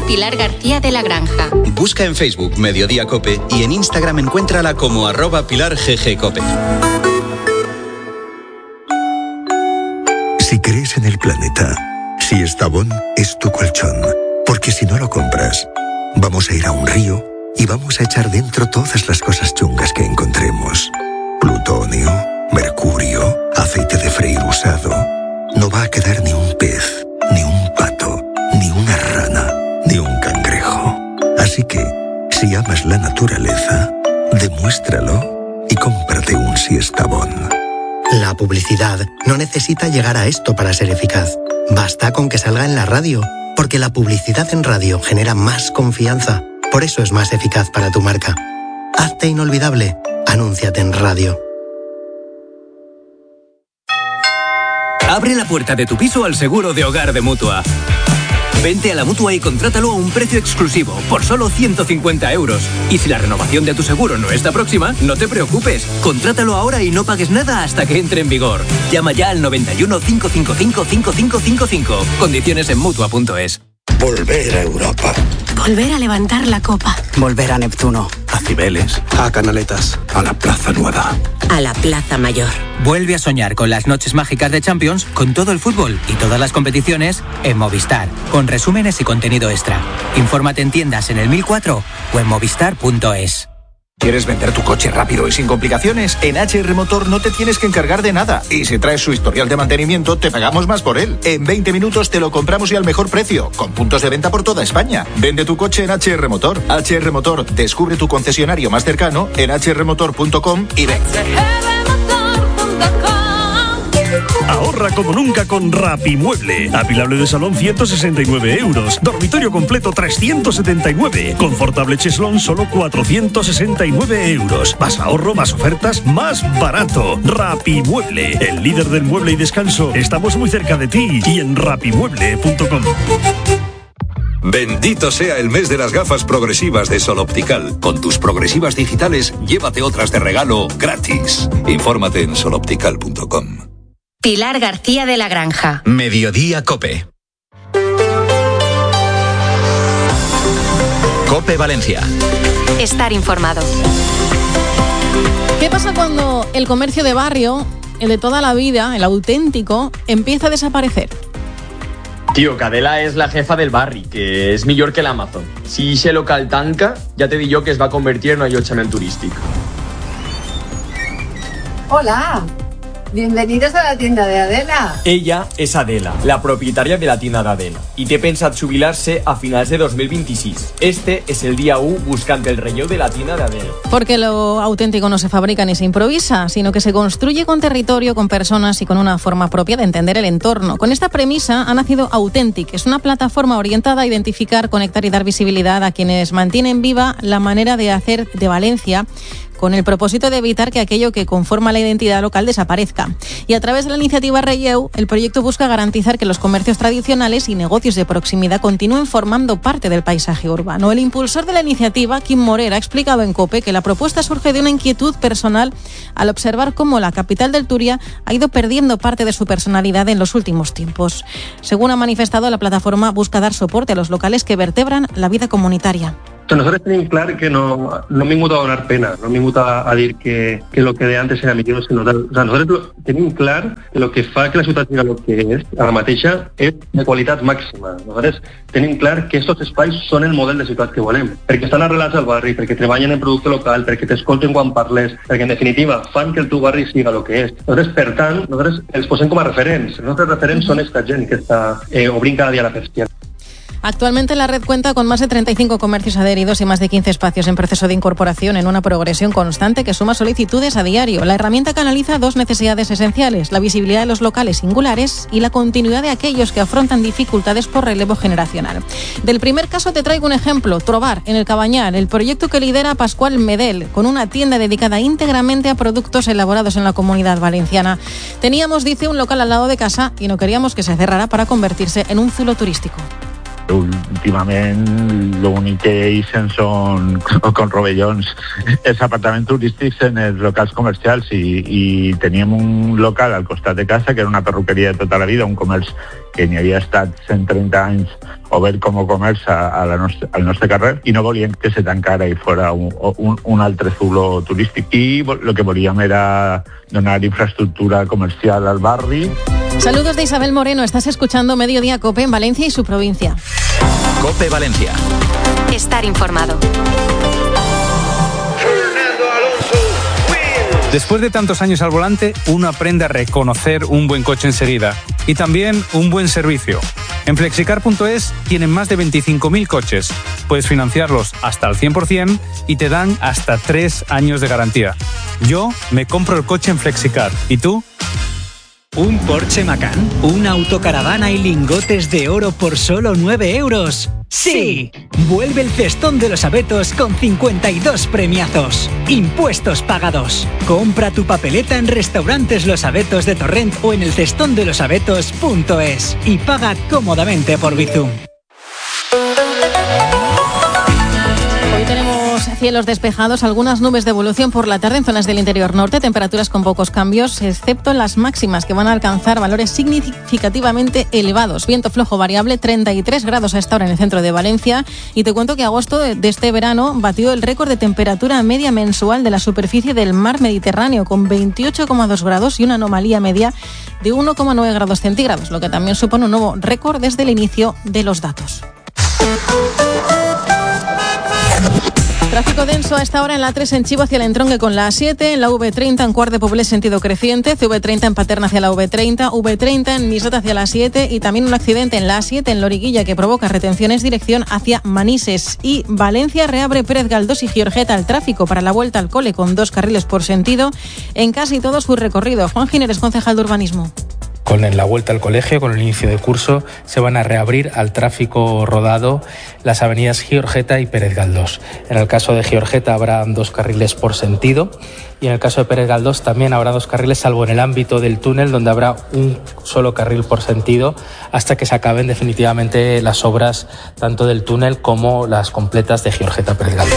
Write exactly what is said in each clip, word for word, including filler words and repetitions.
arroba Pilar García de la Granja. Busca en Facebook Mediodía Cope y en Instagram encuéntrala como arroba Pilar G G Cope. Si crees en el planeta, Siestabón es tu colchón. Porque si no lo compras, vamos a ir a un río y vamos a echar dentro todas las cosas chungas que encontremos. Plutonio, mercurio, aceite de freír usado. No va a quedar ni un pez, ni un pato, ni una rana, ni un cangrejo. Así que, si amas la naturaleza, demuéstralo y cómprate un Siestabón. La publicidad no necesita llegar a esto para ser eficaz. Basta con que salga en la radio, porque la publicidad en radio genera más confianza. Por eso es más eficaz para tu marca. Hazte inolvidable. Anúnciate en radio. Abre la puerta de tu piso al seguro de hogar de Mutua. Vente a la Mutua y contrátalo a un precio exclusivo, por solo ciento cincuenta euros. Y si la renovación de tu seguro no está próxima, no te preocupes. Contrátalo ahora y no pagues nada hasta que entre en vigor. Llama ya al noventa y uno, cinco cinco cinco, cinco cinco cinco cinco. Condiciones en Mutua punto es. Volver a Europa. Volver a levantar la copa. Volver a Neptuno. A Cibeles. A Canaletas. A la Plaza Nueva. A la Plaza Mayor. Vuelve a soñar con las noches mágicas de Champions, con todo el fútbol y todas las competiciones en Movistar, con resúmenes y contenido extra. Infórmate en tiendas en el mil cuatro o en movistar punto es. ¿Quieres vender tu coche rápido y sin complicaciones? En H R Motor no te tienes que encargar de nada. Y si traes su historial de mantenimiento, te pagamos más por él. En veinte minutos te lo compramos y al mejor precio, con puntos de venta por toda España. Vende tu coche en H R Motor. H R Motor, descubre tu concesionario más cercano en h r motor punto com y ven. Ahorra como nunca con Rapimueble. Apilable de salón ciento sesenta y nueve euros. Dormitorio completo trescientos setenta y nueve. Confortable cheslón solo cuatrocientos sesenta y nueve euros. Más ahorro, más ofertas, más barato. Rapimueble, el líder del mueble y descanso. Estamos muy cerca de ti y en rapimueble punto com. Bendito sea el mes de las gafas progresivas de Sol Optical. Con tus progresivas digitales, llévate otras de regalo gratis. Infórmate en sol optical punto com. Pilar García de la Granja. Mediodía Cope. Cope Valencia. Estar informado. ¿Qué pasa cuando el comercio de barrio, el de toda la vida, el auténtico, empieza a desaparecer? Tío, Cadela es la jefa del barri, que és millor que l'Amazon. Si ixe local tanca, ja te dic jo que es va convertir en un allotjament turístic. Hola, bienvenidos a la tienda de Adela. Ella es Adela, la propietaria de la tienda de Adela, y té pensat jubilar-se a finals de dos mil vint-i-sis. Este es el día u buscant el relleu de la tienda de Adela. Porque lo auténtico no se fabrica ni se improvisa, sino que se construye con territorio, con personas y con una forma propia de entender el entorno. Con esta premisa ha nacido Authentic. Es una plataforma orientada a identificar, conectar y dar visibilidad a quienes mantienen viva la manera de hacer de Valencia, con el propósito de evitar que aquello que conforma la identidad local desaparezca. Y a través de la iniciativa Relleu, el proyecto busca garantizar que los comercios tradicionales y negocios de proximidad continúen formando parte del paisaje urbano. El impulsor de la iniciativa, Quim Morera, ha explicado en COPE que la propuesta surge de una inquietud personal al observar cómo la capital del Turia ha ido perdiendo parte de su personalidad en los últimos tiempos. Según ha manifestado, la plataforma busca dar soporte a los locales que vertebran la vida comunitaria. Nosaltres tenim clar que no, no hem vingut a donar pena, no hem vingut a, a dir que, que lo que de antes era millor, sinó que o sea, nosaltres tenim clar que lo que fa que la ciutat sigui el que és, a la mateixa, és de qualitat màxima. Nosaltres tenim clar que aquests espais són el model de ciutat que volem, perquè estan arrelats al barri, perquè treballen en producte local, perquè t'escolten quan parles, perquè en definitiva fan que el teu barri siga el que és. Nosaltres, per tant, nosaltres els posem com a referents. Els nostres referents són aquesta gent que està eh, obrint cada dia la persiana. Actualmente la red cuenta con más de treinta y cinco comercios adheridos y más de quince espacios en proceso de incorporación en una progresión constante que suma solicitudes a diario. La herramienta canaliza dos necesidades esenciales: la visibilidad de los locales singulares y la continuidad de aquellos que afrontan dificultades por relevo generacional. Del primer caso te traigo un ejemplo: Trobar, en el Cabañal, el proyecto que lidera Pascual Medel, con una tienda dedicada íntegramente a productos elaborados en la Comunidad Valenciana. Teníamos, dice, un local al lado de casa y no queríamos que se cerrara para convertirse en un zulo turístico. Últimament l'únic que eixen són, com rovellons, els apartaments turístics en els locals comercials i, i teníem un local al costat de casa que era una perruqueria de tota la vida, un comerç que n'hi havia estat cent trenta anys obert com a comerç a, a la nostre, al nostre carrer i no volíem que se tancara i fora un, un, un altre zulo turístic i el que volíem era donar infraestructura comercial al barri. Saludos de Isabel Moreno, estás escuchando Mediodía COPE en Valencia y su provincia. COPE Valencia. Estar informado. Después de tantos años al volante, uno aprende a reconocer un buen coche enseguida y también un buen servicio. En flexicar punto es tienen más de veinticinco mil coches. Puedes financiarlos hasta al cien por ciento y te dan hasta tres años de garantía. Yo me compro el coche en Flexicar. ¿Y tú? ¿Un Porsche Macan? ¿Una autocaravana y lingotes de oro por solo nueve euros? ¡Sí! Vuelve el cestón de los abetos con cincuenta y dos premiazos. Impuestos pagados. Compra tu papeleta en Restaurantes Los Abetos de Torrent o en el cestón de los abetos punto es y paga cómodamente por Bizum. Hoy tenemos cielos despejados, algunas nubes de evolución por la tarde en zonas del interior norte, temperaturas con pocos cambios, excepto en las máximas que van a alcanzar valores significativamente elevados. Viento flojo variable, treinta y tres grados a esta hora en el centro de Valencia. Y te cuento que agosto de este verano batió el récord de temperatura media mensual de la superficie del mar Mediterráneo, con veintiocho coma dos grados y una anomalía media de uno coma nueve grados centígrados, lo que también supone un nuevo récord desde el inicio de los datos. Tráfico denso a esta hora en la A tres en Chivo hacia el entronque con la A siete, en la V treinta en Cuart de Poblet sentido creciente, C V treinta en Paterna hacia la V treinta, V treinta en Mislata hacia la A siete y también un accidente en la A siete en Loriguilla que provoca retenciones dirección hacia Manises. Y Valencia reabre Pérez Galdós y Giorgeta al tráfico para la vuelta al cole con dos carriles por sentido en casi todo su recorrido. Juan Gineres, concejal de Urbanismo. Con la vuelta al colegio, con el inicio de curso, se van a reabrir al tráfico rodado las avenidas Giorgeta y Pérez Galdós. En el caso de Giorgeta habrá dos carriles por sentido y en el caso de Pérez Galdós también habrá dos carriles, salvo en el ámbito del túnel, donde habrá un solo carril por sentido hasta que se acaben definitivamente las obras tanto del túnel como las completas de Giorgeta-Pérez Galdós.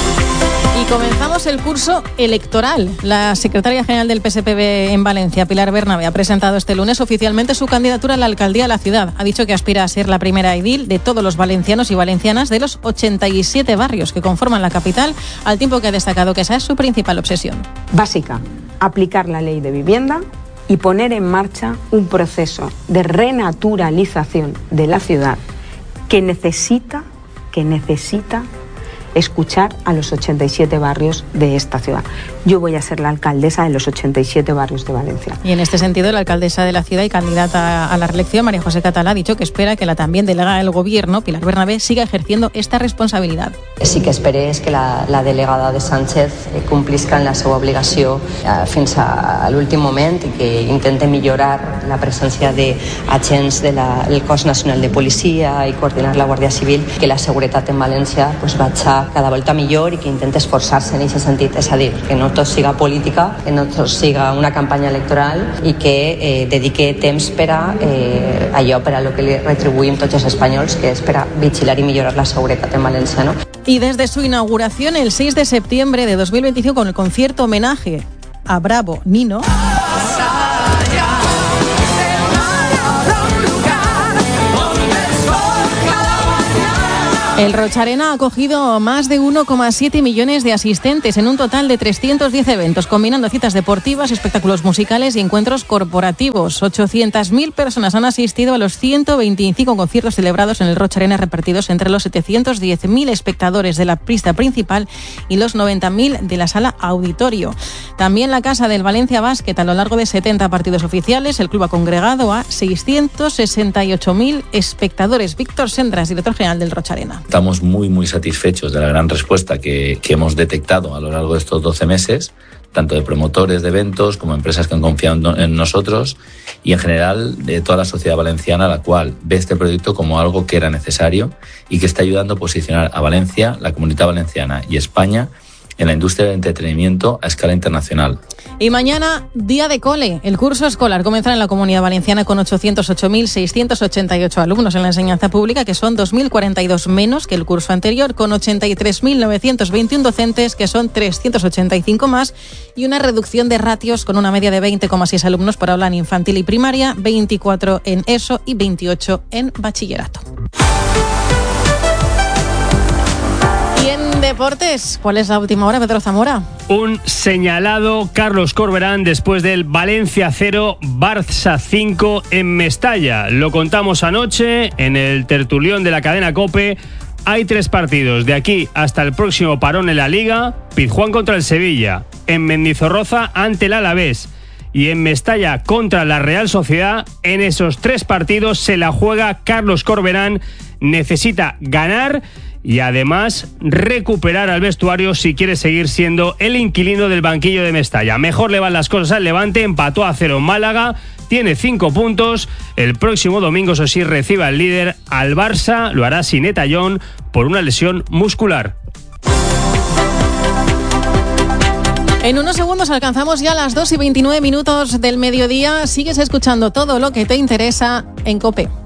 Y comenzamos el curso electoral. La secretaria general del P S P B en Valencia, Pilar Bernabé, ha presentado este lunes oficialmente su candidatura a la alcaldía de la ciudad. Ha dicho que aspira a ser la primera edil de todos los valencianos y valencianas de los ochenta y siete barrios que conforman la capital, al tiempo que ha destacado que esa es su principal obsesión. Básica, aplicar la ley de vivienda y poner en marcha un proceso de renaturalización de la ciudad que necesita, que necesita escuchar a los ochenta y siete barrios de esta ciudad. Yo voy a ser la alcaldesa de los ochenta y siete barrios de Valencia. Y en este sentido, la alcaldesa de la ciudad y candidata a la reelección, María José Catalá, ha dicho que espera que la también delegada del Gobierno, Pilar Bernabé, siga ejerciendo esta responsabilitat. Sí que espere és que la, la delegada de Sánchez complisca en la seva obligació eh, fins a l'últim moment i que intente millorar la presència d'agents del de Cos Nacional de Policia i coordinar la Guàrdia Civil, que la seguretat en València pues, vagi cada volta millor i que intente esforçar-se en aquest sentit, és a dir, que no tot siga política, que no tot siga una campanya electoral i que eh, dedique temps per a eh, allò per a lo que li retribuïm tots els espanyols, que és per a vigilar i millorar la seguretat en València, no? Y desde su inauguración el seis de septiembre de dos mil veinticinco con el concierto homenaje a Bravo Nino, el Rocharena ha acogido más de uno coma siete millones de asistentes en un total de trescientos diez eventos, combinando citas deportivas, espectáculos musicales y encuentros corporativos. ochocientas mil personas han asistido a los ciento veinticinco conciertos celebrados en el Rocharena, repartidos entre los setecientos diez mil espectadores de la pista principal y los noventa mil de la sala auditorio. También la Casa del Valencia Basket, a lo largo de setenta partidos oficiales, el club ha congregado a seiscientos sesenta y ocho mil espectadores. Víctor Sendras, director general del Rocharena. Estamos muy, muy satisfechos de la gran respuesta que, que hemos detectado a lo largo de estos doce meses, tanto de promotores de eventos como empresas que han confiado en nosotros y en general de toda la sociedad valenciana, la cual ve este proyecto como algo que era necesario y que está ayudando a posicionar a Valencia, la Comunitat Valenciana y España en la industria del entretenimiento a escala internacional. Y mañana, día de cole. El curso escolar comenzará en la Comunidad Valenciana con ochocientos ocho mil seiscientos ochenta y ocho alumnos en la enseñanza pública, que son dos mil cuarenta y dos menos que el curso anterior, con ochenta y tres mil novecientos veintiuno docentes, que son trescientos ochenta y cinco más, y una reducción de ratios con una media de veinte coma seis alumnos por aula en infantil y primaria, veinticuatro en ESO y veintiocho en bachillerato. Y en deportes, ¿cuál es la última hora, Pedro Zamora? Un señalado Carlos Corberán después del Valencia cero, Barça cinco en Mestalla. Lo contamos anoche en el tertulión de la cadena COPE. Hay tres partidos de aquí hasta el próximo parón en la Liga. Pizjuán contra el Sevilla, en Mendizorroza ante el Alavés y en Mestalla contra la Real Sociedad. En esos tres partidos se la juega Carlos Corberán. Necesita ganar y además recuperar al vestuario si quiere seguir siendo el inquilino del banquillo de Mestalla. Mejor le van las cosas al Levante, empató a cero en Málaga, tiene cinco puntos. El próximo domingo, eso sí, recibe al líder, al Barça, lo hará sin Etallón por una lesión muscular. En unos segundos alcanzamos ya las dos y veintinueve minutos del mediodía. Sigues escuchando todo lo que te interesa en COPE.